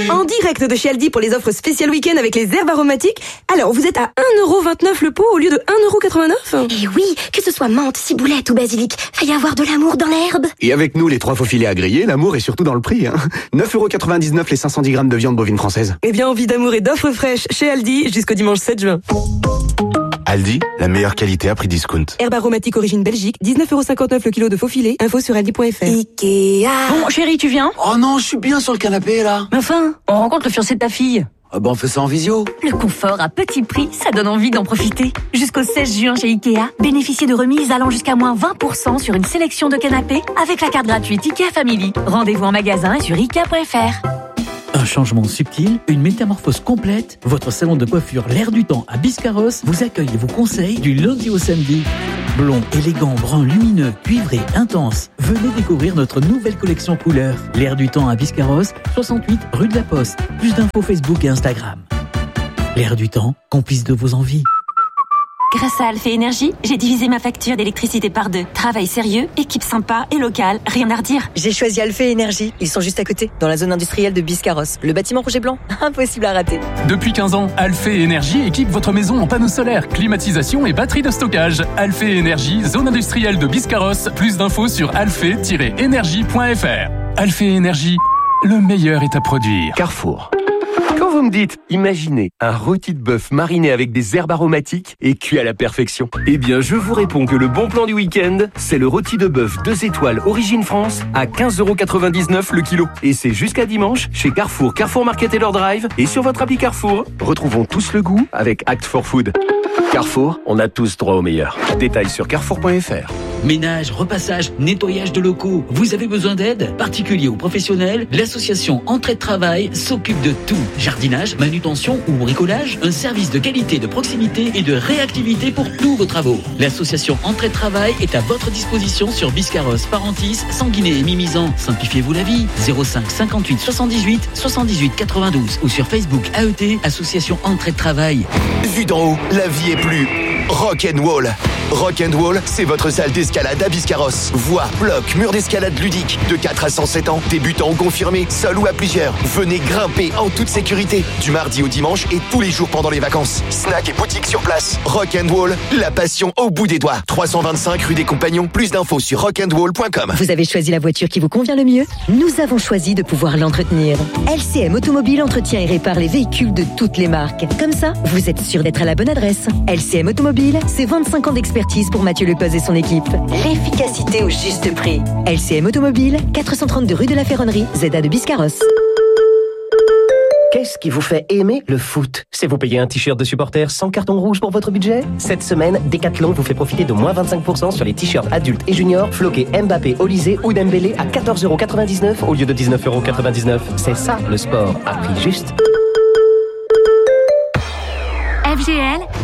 En direct de chez Aldi pour les offres spéciales week-end avec les herbes aromatiques. Alors, vous êtes à 1,29€ le pot au lieu de 1,89€. Et oui, que ce soit menthe, ciboulette ou basilic, va y avoir de l'amour dans l'herbe. Et avec nous, les 3 faux filets à griller, l'amour est surtout dans le prix. 9,99€ les 510 grammes de viande bovine française. Eh bien, envie d'amour et d'offres fraîches chez Aldi jusqu'au dimanche 7 juin. Aldi, la meilleure qualité à prix discount. Herbe aromatique origine Belgique, 19,59€ le kilo de faux filet. Info sur aldi.fr. Ikea. Bon, chérie, tu viens? Oh non, je suis bien sur le canapé, là. Mais enfin, on rencontre le fiancé de ta fille. Ah bah on fait ça en visio. Le confort à petit prix, ça donne envie d'en profiter. Jusqu'au 16 juin chez Ikea, bénéficiez de remises allant jusqu'à moins 20% sur une sélection de canapés avec la carte gratuite Ikea Family. Rendez-vous en magasin et sur Ikea.fr. Un changement subtil, une métamorphose complète. Votre salon de coiffure L'Air du Temps à Biscarrosse vous accueille et vous conseille du lundi au samedi. Blond, élégant, brun, lumineux, cuivré, intense. Venez découvrir notre nouvelle collection couleurs. L'Air du Temps à Biscarrosse, 68 rue de la Poste. Plus d'infos Facebook et Instagram. L'Air du Temps, complice de vos envies. Grâce à Alphée Énergie, j'ai divisé ma facture d'électricité par 2. Travail sérieux, équipe sympa et locale, rien à redire. J'ai choisi Alphée Énergie. Ils sont juste à côté, dans la zone industrielle de Biscarrosse. Le bâtiment rouge et blanc, impossible à rater. Depuis 15 ans, Alphée Énergie équipe votre maison en panneaux solaires, climatisation et batterie de stockage. Alphée Énergie, zone industrielle de Biscarrosse. Plus d'infos sur alphée-énergie.fr. Alphée Énergie, le meilleur est à produire. Carrefour. Quand vous me dites, imaginez un rôti de bœuf mariné avec des herbes aromatiques et cuit à la perfection, eh bien je vous réponds que le bon plan du week-end, c'est le rôti de bœuf 2 étoiles Origine France à 15,99€ le kilo. Et c'est jusqu'à dimanche chez Carrefour, Carrefour Market et leur Drive et sur votre appli Carrefour. Retrouvons tous le goût avec Act for Food. Carrefour, on a tous droit au meilleur. Détails sur carrefour.fr. Ménage, repassage, nettoyage de locaux. Vous avez besoin d'aide? Particuliers ou professionnels, l'association Entraide Travail s'occupe de tout. Jardinage, manutention ou bricolage, un service de qualité, de proximité et de réactivité pour tous vos travaux. L'association Entraide Travail est à votre disposition sur Biscarrosse, Parentis, Sanguinet et Mimizan. Simplifiez-vous la vie. 05 58 78 78 92 ou sur Facebook AET, Association Entraide Travail. Vu d'en haut, la vie est plus rock'n'roll. Rock'n'roll, c'est votre salle d'escalade à Biscarrosse. Voies, blocs, murs d'escalade ludiques, de 4 à 107 ans, débutants ou confirmés, seuls ou à plusieurs. Venez grimper en toute sécurité, du mardi au dimanche et tous les jours pendant les vacances. Snack et boutique sur place. Rock'n'roll, la passion au bout des doigts. 325 rue des Compagnons, plus d'infos sur rock'n'roll.com. Vous avez choisi la voiture qui vous convient le mieux? Nous avons choisi de pouvoir l'entretenir. LCM Automobile entretient et répare les véhicules de toutes les marques. Comme ça, vous êtes sûr d'être à la bonne adresse. LCM Automobile, c'est 25 ans d'expérience pour Mathieu Lepez et son équipe. L'efficacité au juste prix. LCM Automobile, 432 rue de la Ferronnerie, ZA de Biscarrosse. Qu'est-ce qui vous fait aimer le foot? C'est vous payer un t-shirt de supporter sans carton rouge pour votre budget? Cette semaine, Decathlon vous fait profiter de moins 25% sur les t-shirts adultes et juniors floqués Mbappé, Olysée ou Dembélé à 14,99€ au lieu de 19,99€. C'est ça le sport à prix juste. FGL,